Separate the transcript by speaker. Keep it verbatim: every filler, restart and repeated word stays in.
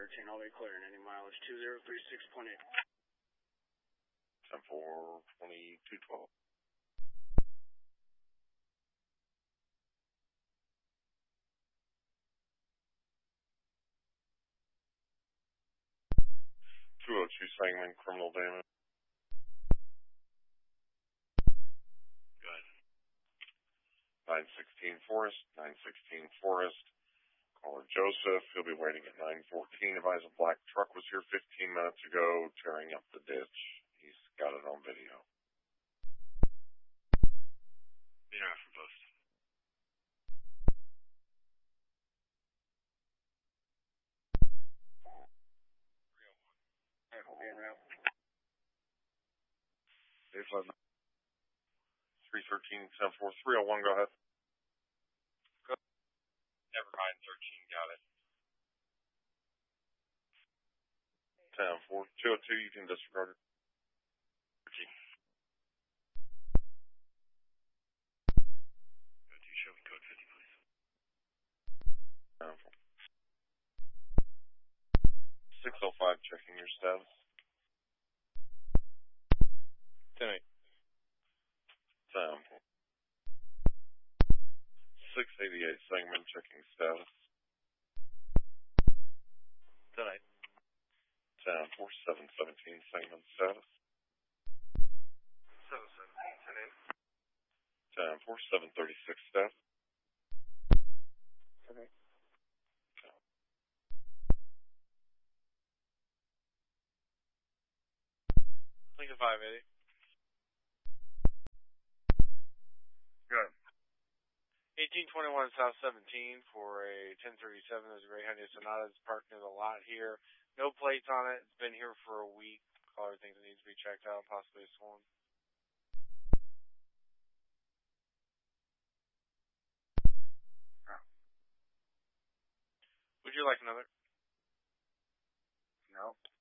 Speaker 1: thirteen, all the way clear, and any mileage two zero three six point eight.
Speaker 2: ten four, twenty-two twelve. two oh two Sangamon, criminal damage.
Speaker 3: Go ahead.
Speaker 2: nine sixteen Forest, nine sixteen Forest. Caller Joseph, he'll be waiting at nine fourteen. Advise a black truck was here fifteen minutes ago, tearing up the ditch. He's got it on video.
Speaker 3: Being out from post.
Speaker 2: three thirteen, ten four, three oh one, go ahead.
Speaker 3: Go. Never mind, thirteen, got it.
Speaker 2: ten four, two oh two, you can disregard it.
Speaker 3: thirteen. Go to show me code fifty, please.
Speaker 2: ten four. six oh five, checking your status.
Speaker 3: ten eight.
Speaker 2: ten four. six eighty-eight, Sangamon, checking status.
Speaker 3: ten eight.
Speaker 2: ten four, seven seventeen, Sangamon, status.
Speaker 3: seven seventeen, ten eight.
Speaker 2: ten four, seven thirty-six, status.
Speaker 3: ten eight. Lincoln five eighty.
Speaker 2: Good.
Speaker 3: eighteen twenty-one South seventeen for a ten thirty-seven. There's a gray Hyundai Sonata that's parked near the lot here. No plates on it. It's been here for a week. Caller thinks it needs to be checked out, possibly a sworn. Would you like another?
Speaker 1: No.